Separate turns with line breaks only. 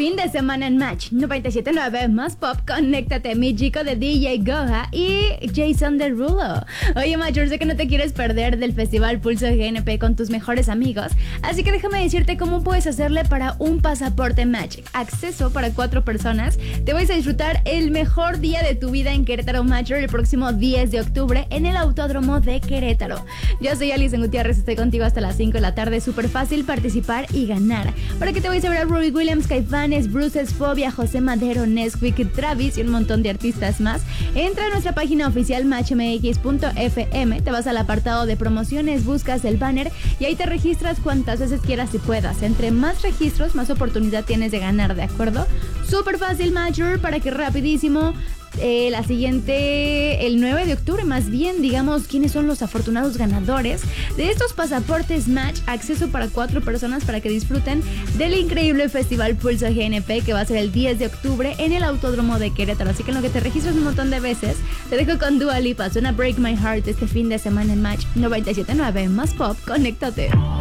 fin de semana en Match 97.9 más pop. Conéctate, mi chico de DJ Goha y Jason Derulo. Oye, Matcher, sé que no te quieres perder del Festival Pulso GNP con tus mejores amigos, así que déjame decirte cómo puedes hacerle para un pasaporte Match. Acceso para 4 personas. Te vais a disfrutar el mejor día de tu vida en Querétaro, Matcher, el próximo 10 de octubre en el Autódromo de Querétaro. Yo soy Alison Gutiérrez, estoy contigo hasta las 5 de la tarde. Súper fácil participar y ganar. Para que te vayas a ver a Robbie Williams, Caifanes, Bruces, Fobia, José Madero, Nesquik, Travis y un montón de artistas más. Entra a nuestra página oficial matchmx.fm, te vas al apartado de promociones, buscas el banner y ahí te registras cuantas veces quieras y puedas. Entre más registros, más oportunidad tienes de ganar, ¿de acuerdo? Súper fácil, Matcher, para que rapidísimo la siguiente, el 9 de octubre más bien, digamos quiénes son los afortunados ganadores de estos pasaportes Match, acceso para 4 personas para que disfruten del increíble Festival Pulso GNP que va a ser el 10 de octubre en el Autódromo de Querétaro. Así que en lo que te registras un montón de veces, te dejo con Dua Lipa, suena Break My Heart este fin de semana en Match 97.9 más pop. Conéctate.